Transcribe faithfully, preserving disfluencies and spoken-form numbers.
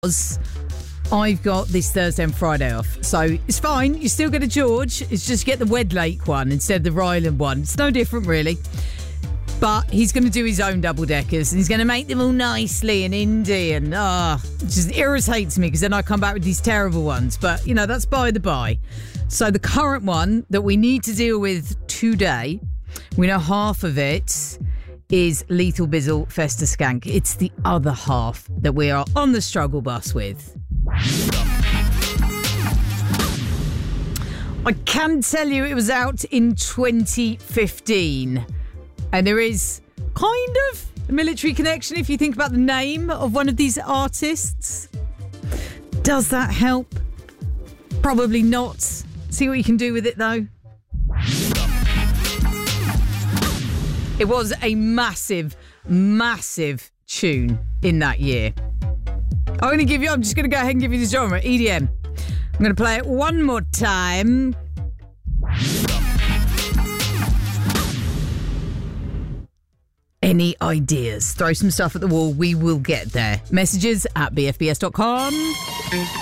I've got this Thursday and Friday off, so it's fine. You still get a George. It's just get the Wedlake one instead of the Ryland one. It's no different, really. But he's going to do his own double-deckers, and he's going to make them all nicely and indie, and ah, oh, it just irritates me because then I come back with these terrible ones. But, you know, that's by the by. So the current one that we need to deal with today, we know half of it is Lethal Bizzle Festa Skank. It's the other half that we are on the struggle bus with. I can tell you it was out in twenty fifteen. And there is kind of a military connection if you think about the name of one of these artists. Does that help? Probably not. See what you can do with it, though. It was a massive, massive tune in that year. I'm going to give you, I'm just going to go ahead and give you the genre, E D M. I'm going to play it one more time. Any ideas? Throw some stuff at the wall. We will get there. Messages at b f b s dot com.